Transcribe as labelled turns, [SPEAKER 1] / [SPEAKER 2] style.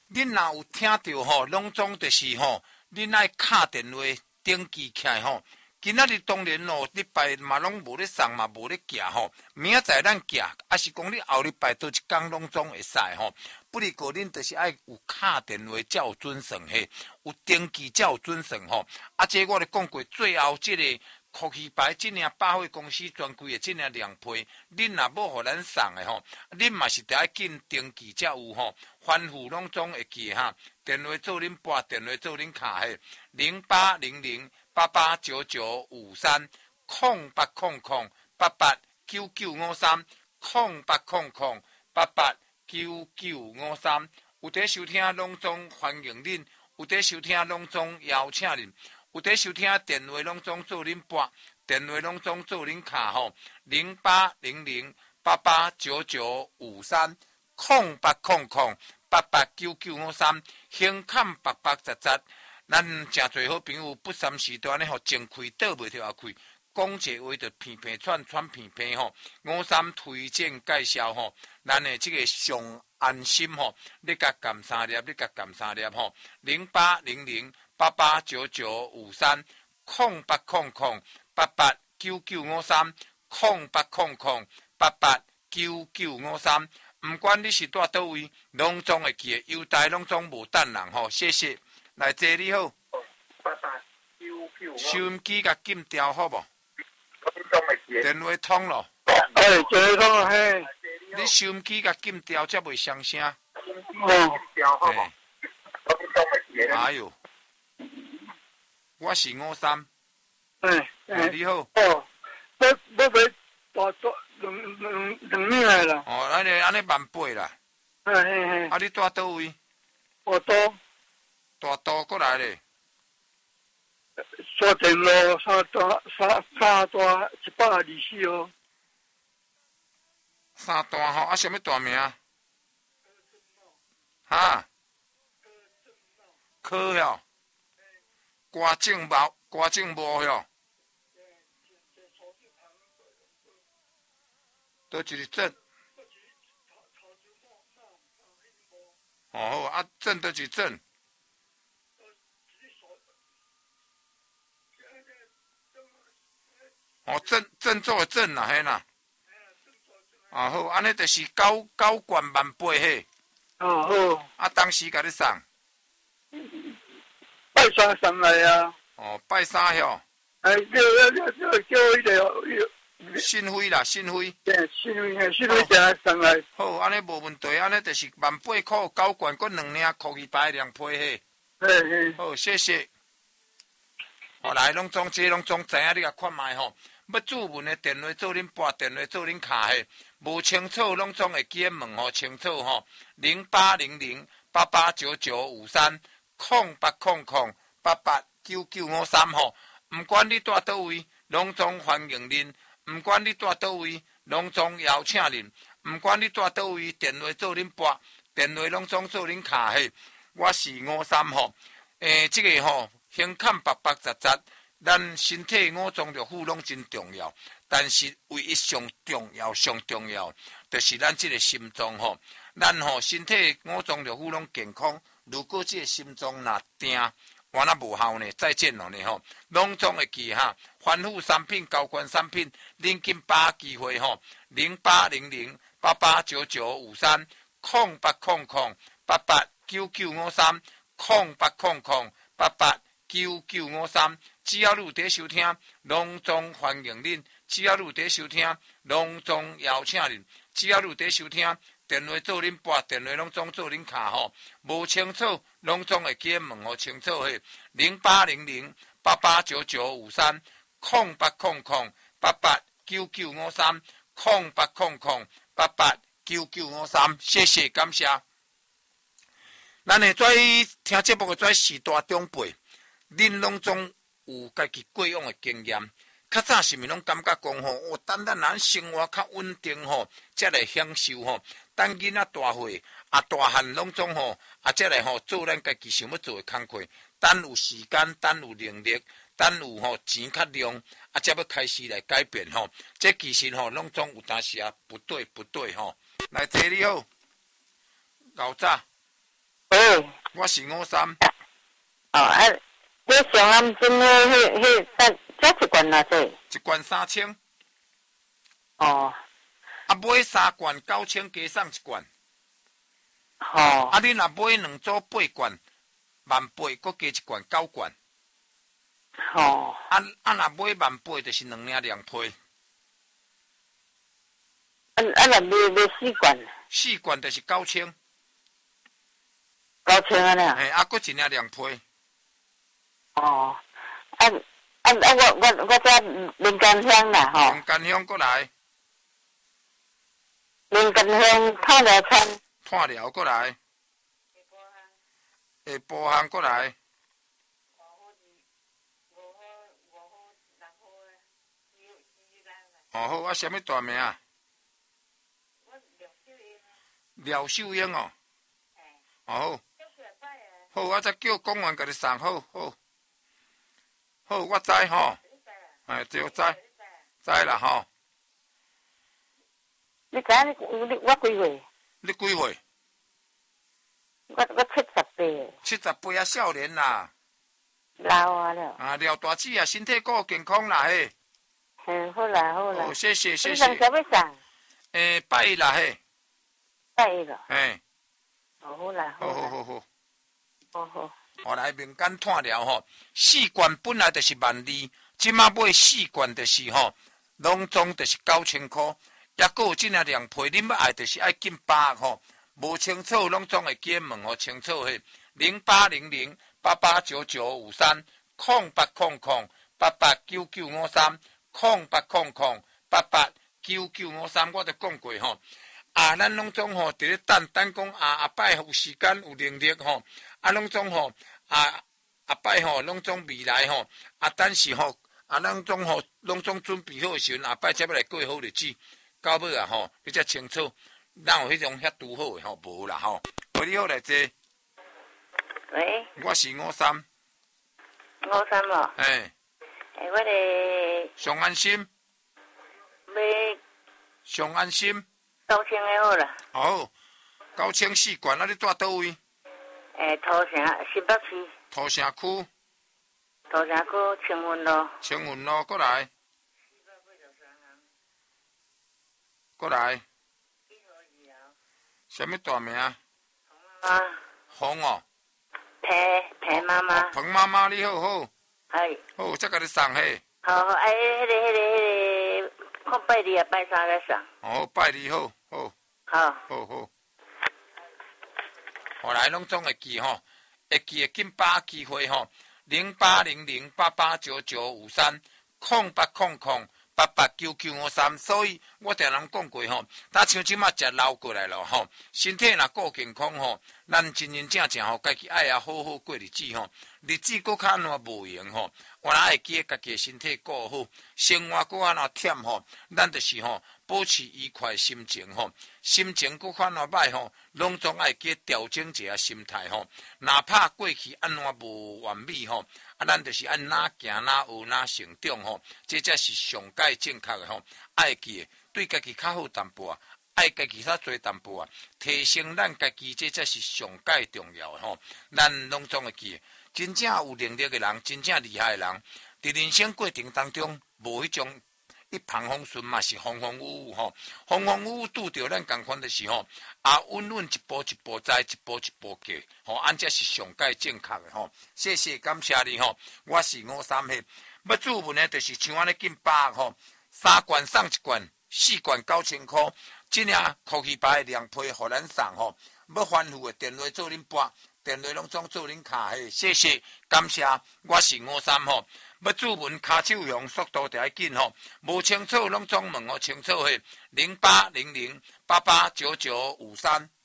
[SPEAKER 1] 恁若有听到吼，拢总就是吼，恁爱敲电话登记起来吼。今仔日当然咯，礼拜嘛拢无咧送嘛，无咧寄吼。明仔载咱寄，还是讲你后礼拜倒一天拢总会使吼。不离个恁就是爱有敲电话才有准算嘿，有登记才有准算吼。这我咧讲过，最后这个酷气牌这领百货公司专柜的这领亮批，恁若无互咱送的吼，恁嘛是得爱紧登记才有吼。番户拢总会记哈，电话做恁拨，电话做恁卡嘿08008899530800889953，有在收听拢总欢迎恁，有在收听拢总邀请恁，有在收听电话拢总做恁拨，电话拢总做恁卡吼08008899530800889953，胸坎白白杂杂。咱真侪好朋友不三时段咧，吼前开倒袂着后开，讲一个话就片片串片片吼。53推荐介绍吼，咱的这个上安心吼，你甲撳三粒，你甲撳三粒吼。08008899530800889953，唔管你是住倒位，拢总会记的，优待拢总无等人吼，谢谢。来坐你好，收音机甲禁掉好无？电话通咯。
[SPEAKER 2] 电话通嘿。
[SPEAKER 1] 你收音机甲禁掉，才袂伤声。哎呦，我是53。你好。
[SPEAKER 2] 要买大两年来啦。
[SPEAKER 1] 安尼18000啦。你住倒位？
[SPEAKER 2] 我
[SPEAKER 1] 大道过来咧，
[SPEAKER 2] 沙田路三大124哦。
[SPEAKER 1] 三大吼，什么大名？哈？科哟，瓜正无哟。倒一个镇？好，镇倒一个镇？振作的振啦，嘿啦。好，安尼就是9冠万倍嘿。
[SPEAKER 2] 好。
[SPEAKER 1] 当时甲你送。
[SPEAKER 2] 拜三送来啊。
[SPEAKER 1] 拜三吼。
[SPEAKER 2] 叫迄个。
[SPEAKER 1] 信辉啦，信辉。
[SPEAKER 2] 信辉正送来。
[SPEAKER 1] 好，安尼无问题，安尼就是18000块9冠，佮2领酷气牌2批嘿。好，谢谢。来，拢总知影，你甲看卖吼。要注文的电话做恁拨，电话做恁卡嘿。无清楚，拢总会记问吼清楚吼。08008899530800889953吼。唔管你住倒位，拢总欢迎恁；唔管你住倒位，拢总邀请恁；唔管你住倒位，电话做恁拨，电话拢总做恁卡嘿。我是53吼。这个吼。胸坎白白杂杂，咱身体5脏六腑拢真重要，但是唯一上重要，就是咱这个心脏吼。咱吼身体5脏六腑拢健康，如果这个心脏若定，完了无效呢，再见了呢吼。拢总会记哈，欢富产品、高官产品，恁紧把握机会吼。08008899530800889953，只要你在收听，拢总欢迎恁；只要你在收听，拢总邀请恁；只要你在收听，电话做恁拨，电话拢总做恁卡吼。无清楚，拢总会记问候清楚嘿。08008899530800889953，谢谢感谢。咱的在听节目的在时代长辈，恁拢总有家己过往的经验。较早是咪拢感觉讲吼，等咱生活较稳定吼，才来享受吼。等囡仔大岁大汉拢总吼，才来吼做咱家己想要做的工课。等有时间，等有能力，等有吼钱较量，才要开始来改变吼。这其实吼拢总有当时不对吼。来，坐你好，老早。
[SPEAKER 2] 嘿，
[SPEAKER 1] 我是53。
[SPEAKER 2] 哦啊，你上暗村的这一罐哪济？
[SPEAKER 1] 一罐3000。
[SPEAKER 2] 哦，
[SPEAKER 1] 啊，买3罐9000，加送一罐。
[SPEAKER 2] 好。
[SPEAKER 1] 啊，你若买2组8罐，1800，搁加一罐9罐。
[SPEAKER 2] 好。
[SPEAKER 1] 啊，若买1800，就是2领2批。
[SPEAKER 2] 若买4罐
[SPEAKER 1] 4罐就是9000。
[SPEAKER 2] 9000啊呢？
[SPEAKER 1] 嘿，啊，搁1领2批。
[SPEAKER 2] 哦，我这灵感香啦吼。
[SPEAKER 1] 灵感香过来。
[SPEAKER 2] 灵感香泡了餐。
[SPEAKER 1] 炭寮过来。下步行过来。哦好，啊，什么大名啊？廖秀英哦。哦好，好，我再叫公安甲你送，好好。好，我知吼。哎，对，知啦吼。
[SPEAKER 2] 你知我几岁？
[SPEAKER 1] 你几岁
[SPEAKER 2] 我70岁。
[SPEAKER 1] 78啊，少年啦。
[SPEAKER 2] 老啊了。
[SPEAKER 1] 啊，廖大姊啊，身体够健康啦嘿。
[SPEAKER 2] 好啦好啦。
[SPEAKER 1] 哦，谢谢。
[SPEAKER 2] 你上什么上？
[SPEAKER 1] 拜一啦嘿。
[SPEAKER 2] 拜一了。好啦
[SPEAKER 1] 好。
[SPEAKER 2] 好。
[SPEAKER 1] 我来民间炭寮吼，4罐本来就是12000，即马买4罐就是吼，拢总就是9000块，也搁有这领2批，恁要爱就是爱紧把握吼，无清楚拢总会记问吼清楚嘿，0800889953，0800889953，我都讲过吼。啊，咱拢总吼，伫咧等讲阿摆有时间有能力吼，啊，拢总吼阿摆吼，拢总未来吼，但是吼，咱总吼，拢总准备好的时阵，阿摆才要来过好日子，到尾啊吼，你才清楚，咱有迄种遐拄好的吼，无啦吼。喂，你好来坐。
[SPEAKER 2] 喂。
[SPEAKER 1] 我是53。
[SPEAKER 2] 53哦。我咧。
[SPEAKER 1] 上安心。上安心。
[SPEAKER 2] 9000的好啦。
[SPEAKER 1] 好，9004罐，啊，你住倒位？
[SPEAKER 2] 土城新北市。
[SPEAKER 1] 土城区。
[SPEAKER 2] 土城区青云路。
[SPEAKER 1] 青云路过来。过来。什么大名？洪哦。
[SPEAKER 2] 彭妈妈。
[SPEAKER 1] 彭妈妈，你好好。
[SPEAKER 2] 系。
[SPEAKER 1] 好，再甲你送嘿。
[SPEAKER 2] 好，迄个，看拜二啊，拜三来送。
[SPEAKER 1] 哦，拜二好。好。后来拢总会记吼，会记的紧把握机会吼，0800889953，0800889953。所以我定人讲过吼，打像即马食老过来了吼，身体若够健康吼，咱真真正正吼，家己爱啊好好过日子吼，日子搁较安无闲吼，我哪会记家己的身体顾好，生活搁安怎忝吼，咱就是吼。保持愉快心情吼，心情搁看哪歹吼，拢总爱记调整一下心态吼。哪怕过去安怎无完美吼，咱就是按哪行哪学哪成长吼，这才是上界正确的吼。爱记对家己较好淡薄啊，爱家己较做淡薄啊，提升咱家己，这才是上界重要的吼。咱拢总会记，真正有能力的人，真正厉害的人，伫人生过程当中无迄种。一帆风顺嘛是风风雨雨吼，风风雨雨拄着咱共款的时候，稳稳一步一步栽，一步一步过，吼，安这是上界正确的吼。谢谢感谢你吼，我是53岁，要注文的就是像安尼紧把握吼，3罐送1罐，4罐9000块，这领科技牌的2批互咱送吼，要吩咐的电话做恁拨，电话拢总做恁卡嘿，谢谢感谢，我是53吼。要注文卡手用速度就要紧吼，无清楚拢总问我清楚嘿，0800889953。